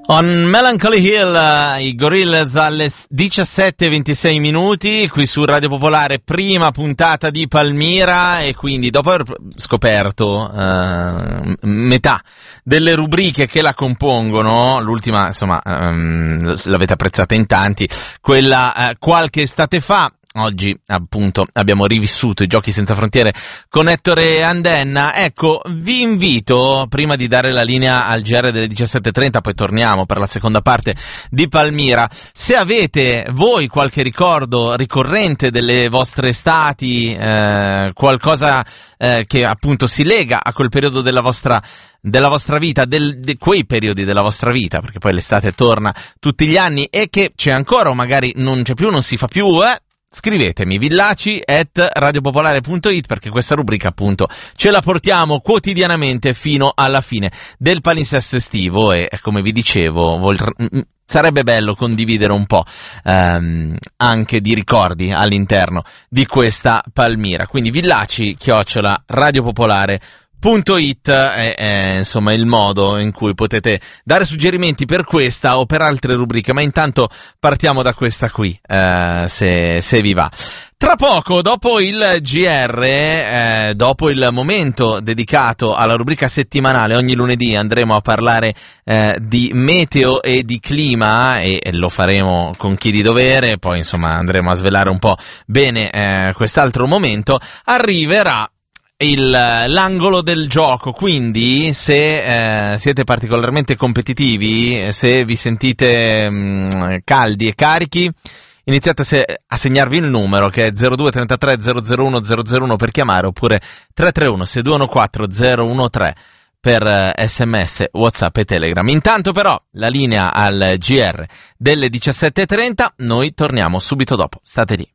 On Melancholy Hill, i Gorillaz alle 17:26 minuti, qui su Radio Popolare, prima puntata di Palmira, e quindi dopo aver scoperto metà delle rubriche che la compongono, l'ultima insomma l'avete apprezzata in tanti, quella qualche estate fa. Oggi appunto abbiamo rivissuto i Giochi Senza Frontiere con Ettore Andenna. Ecco, vi invito, prima di dare la linea al GR delle 17:30, poi torniamo per la seconda parte di Palmira, se avete voi qualche ricordo ricorrente delle vostre estati, qualcosa che appunto si lega a quel periodo della vostra vita, di quei periodi della vostra vita, perché poi l'estate torna tutti gli anni e che c'è ancora o magari non c'è più, non si fa più, scrivetemi villaci@radiopopolare.it, perché questa rubrica appunto ce la portiamo quotidianamente fino alla fine del palinsesto estivo e come vi dicevo sarebbe bello condividere un po' anche di ricordi all'interno di questa Palmira. Quindi villaci@radiopopolare.it è insomma il modo in cui potete dare suggerimenti per questa o per altre rubriche, ma intanto partiamo da questa qui, se vi va. Tra poco, dopo il GR, dopo il momento dedicato alla rubrica settimanale, ogni lunedì andremo a parlare di meteo e di clima, e lo faremo con chi di dovere, poi insomma andremo a svelare un po' bene quest'altro momento. Arriverà l'angolo del gioco, quindi se siete particolarmente competitivi, se vi sentite caldi e carichi, iniziate a segnarvi il numero, che è 02 33 001 001 per chiamare, oppure 331 6214 013 per SMS, WhatsApp e Telegram. Intanto però la linea al GR delle 17:30, noi torniamo subito dopo, state lì.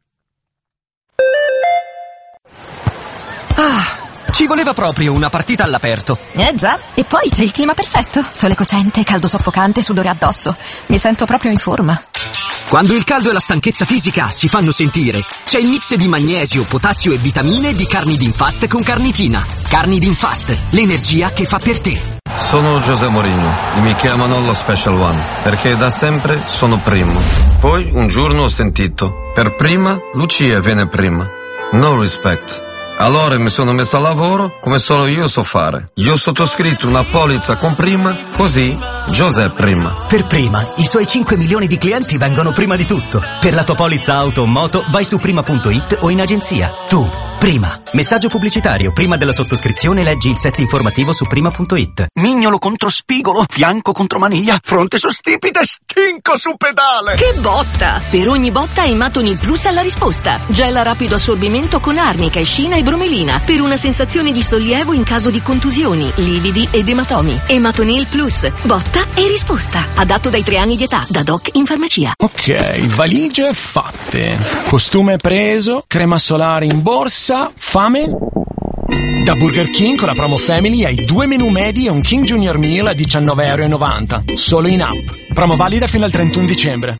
Ci voleva proprio una partita all'aperto. Già, e poi c'è il clima perfetto. Sole cocente, caldo soffocante, sudore addosso. Mi sento proprio in forma. Quando il caldo e la stanchezza fisica si fanno sentire, c'è il mix di magnesio, potassio e vitamine di Carnidin Fast con carnitina. Carnidin Fast, l'energia che fa per te. Sono José Mourinho e mi chiamano lo Special One, perché da sempre sono primo. Poi un giorno ho sentito, per prima Lucia viene prima. No respect. Allora mi sono messo a lavoro come solo io so fare. Io ho sottoscritto una polizza con prima, così José prima. Per prima, i suoi 5 milioni di clienti vengono prima di tutto. Per la tua polizza auto o moto vai su prima.it o in agenzia. Tu, prima. Messaggio pubblicitario. Prima della sottoscrizione leggi il set informativo su prima.it. Mignolo contro spigolo, fianco contro maniglia, fronte su stipite, stinco su pedale. Che botta! Per ogni botta Ematonil Plus ha la risposta. Gel a rapido assorbimento con arnica, escina e bromelina, per una sensazione di sollievo in caso di contusioni, lividi ed ematomi. Ematonil Plus, botta e risposta. Adatto dai 3 anni di età, da doc in farmacia. Ok, valigie fatte, costume preso, crema solare in borsa, fame? Da Burger King con la promo Family hai 2 menù medi e un King Junior Meal a €19,90, solo in app. Promo valida fino al 31 dicembre.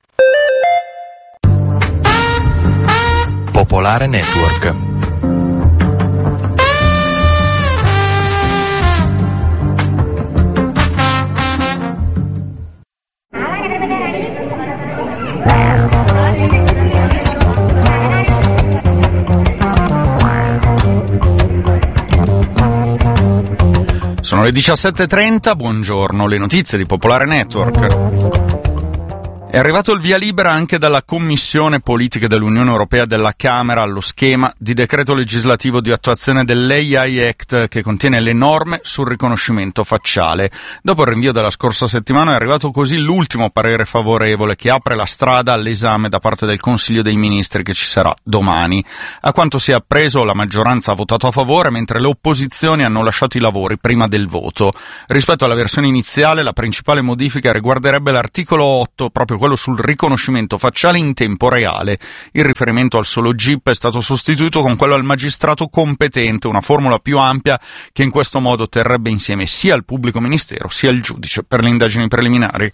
Popolare Network. Sono le 17:30, buongiorno, le notizie di Popolare Network. È arrivato il via libera anche dalla Commissione Politiche dell'Unione Europea della Camera allo schema di decreto legislativo di attuazione dell'AI Act, che contiene le norme sul riconoscimento facciale. Dopo il rinvio della scorsa settimana è arrivato così l'ultimo parere favorevole, che apre la strada all'esame da parte del Consiglio dei Ministri, che ci sarà domani. A quanto si è appreso, la maggioranza ha votato a favore, mentre le opposizioni hanno lasciato i lavori prima del voto. Rispetto alla versione iniziale, la principale modifica riguarderebbe l'articolo 8, proprio quello sul riconoscimento facciale in tempo reale. Il riferimento al solo GIP è stato sostituito con quello al magistrato competente, una formula più ampia che in questo modo terrebbe insieme sia il pubblico ministero sia il giudice per le indagini preliminari.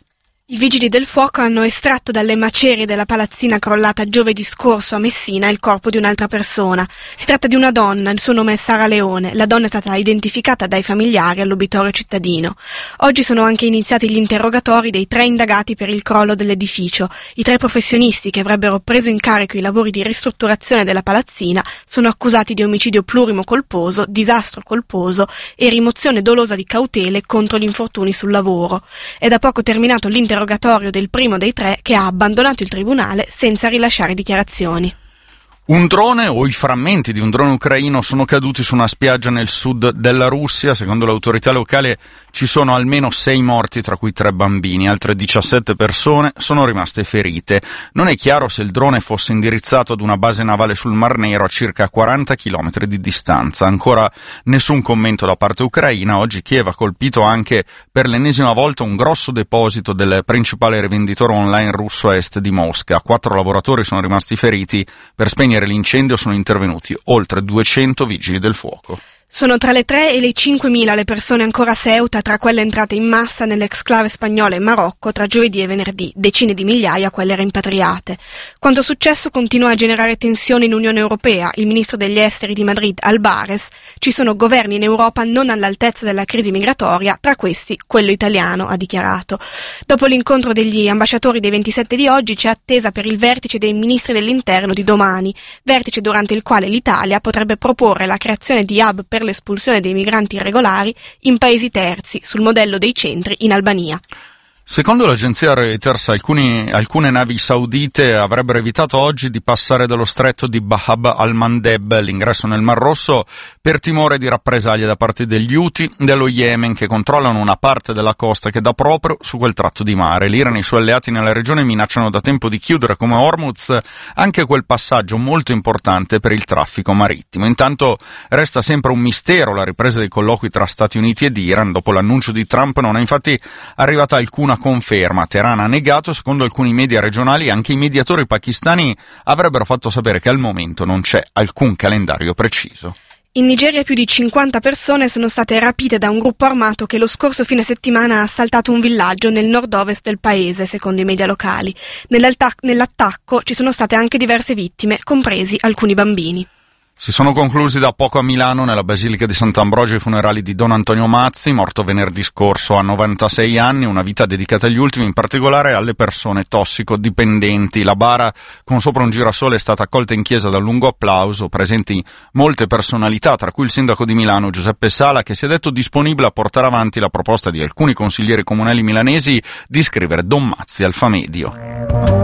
I vigili del fuoco hanno estratto dalle macerie della palazzina crollata giovedì scorso a Messina il corpo di un'altra persona. Si tratta di una donna, il suo nome è Sara Leone. La donna è stata identificata dai familiari all'obitorio cittadino. Oggi sono anche iniziati gli interrogatori dei 3 indagati per il crollo dell'edificio. I 3 professionisti che avrebbero preso in carico i lavori di ristrutturazione della palazzina sono accusati di omicidio plurimo colposo, disastro colposo e rimozione dolosa di cautele contro gli infortuni sul lavoro. È da poco terminato l'interrogatorio del primo dei 3 che ha abbandonato il tribunale senza rilasciare dichiarazioni. Un drone o i frammenti di un drone ucraino sono caduti su una spiaggia nel sud della Russia. Secondo l'autorità locale ci sono almeno 6 morti, tra cui 3 bambini. Altre 17 persone sono rimaste ferite. Non è chiaro se il drone fosse indirizzato ad una base navale sul Mar Nero a circa 40 km di distanza. Ancora nessun commento da parte ucraina. Oggi Kiev ha colpito anche per l'ennesima volta un grosso deposito del principale rivenditore online russo a est di Mosca. 4 lavoratori sono rimasti feriti. Per spegnere l'incendio sono intervenuti oltre 200 vigili del fuoco. Sono tra le 3 e le 5.000 le persone ancora a Ceuta, tra quelle entrate in massa nell'exclave spagnola in Marocco tra giovedì e venerdì, decine di migliaia quelle rimpatriate. Quanto successo continua a generare tensioni in Unione Europea. Il ministro degli esteri di Madrid, Albares: ci sono governi in Europa non all'altezza della crisi migratoria, tra questi quello italiano, ha dichiarato. Dopo l'incontro degli ambasciatori dei 27 di oggi c'è attesa per il vertice dei ministri dell'interno di domani, vertice durante il quale l'Italia potrebbe proporre la creazione di hub per l'espulsione dei migranti irregolari in paesi terzi, sul modello dei centri in Albania. Secondo l'agenzia Reuters, alcune navi saudite avrebbero evitato oggi di passare dallo stretto di Bab al-Mandeb, l'ingresso nel Mar Rosso, per timore di rappresaglie da parte degli Houthi dello Yemen, che controllano una parte della costa che dà proprio su quel tratto di mare. L'Iran e i suoi alleati nella regione minacciano da tempo di chiudere come Hormuz anche quel passaggio molto importante per il traffico marittimo. Intanto resta sempre un mistero la ripresa dei colloqui tra Stati Uniti ed Iran. Dopo l'annuncio di Trump non è infatti arrivata alcuna conferma. Teheran ha negato. Secondo alcuni media regionali anche i mediatori pakistani avrebbero fatto sapere che al momento non c'è alcun calendario preciso. In Nigeria più di 50 persone sono state rapite da un gruppo armato che lo scorso fine settimana ha assaltato un villaggio nel nord-ovest del paese, secondo i media locali. Nell'attacco ci sono state anche diverse vittime, compresi alcuni bambini. Si sono conclusi da poco a Milano, nella Basilica di Sant'Ambrogio, i funerali di Don Antonio Mazzi, morto venerdì scorso a 96 anni, una vita dedicata agli ultimi, in particolare alle persone tossicodipendenti. La bara con sopra un girasole è stata accolta in chiesa da un lungo applauso, presenti molte personalità, tra cui il sindaco di Milano Giuseppe Sala, che si è detto disponibile a portare avanti la proposta di alcuni consiglieri comunali milanesi di iscrivere Don Mazzi al Famedio.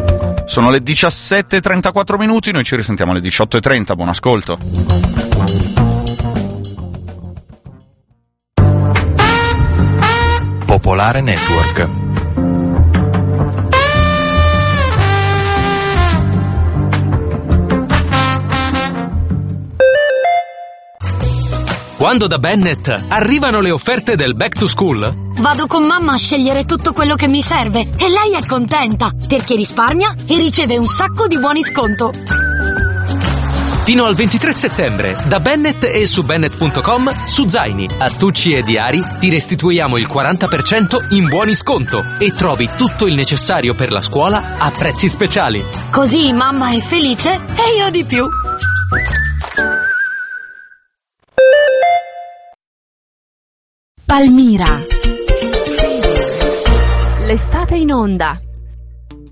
Sono le 17:34 minuti, noi ci risentiamo alle 18:30, buon ascolto. Popolare Network. Quando da Bennett arrivano le offerte del Back to School, vado con mamma a scegliere tutto quello che mi serve e lei è contenta perché risparmia e riceve un sacco di buoni sconto. Fino al 23 settembre, da Bennett e su Bennett.com, su zaini, astucci e diari ti restituiamo il 40% in buoni sconto e trovi tutto il necessario per la scuola a prezzi speciali. Così mamma è felice e io di più. Palmira. L'estate in onda.